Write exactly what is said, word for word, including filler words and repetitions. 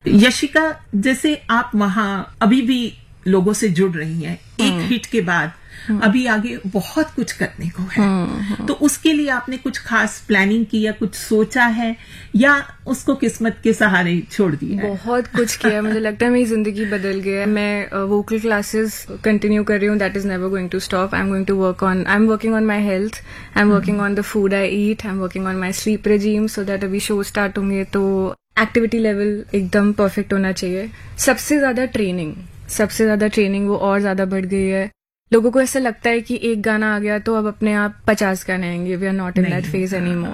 यशिका, जैसे आप वहाँ अभी भी लोगों से जुड़ रही हैं, एक हिट के बाद अभी आगे बहुत कुछ करने को है, तो उसके लिए आपने कुछ खास प्लानिंग की या कुछ सोचा है, या उसको किस्मत के सहारे छोड़ दिया है? बहुत कुछ किया है। मुझे लगता है मेरी जिंदगी बदल गई है। मैं वोकल क्लासेस कंटिन्यू कर रही हूँ, that is never going to stop. I am going to work on I am working on my health, I am working on the food I eat, I am working on my sleep regime, so that अभी show start होंगे तो activity level एकदम perfect होना चाहिए। सबसे ज्यादा training सबसे ज्यादा ट्रेनिंग वो और ज्यादा बढ़ गई है। लोगों को ऐसा लगता है कि एक गाना आ गया तो अब अपने आप पचास गाने आएंगे। We are not in that phase any more.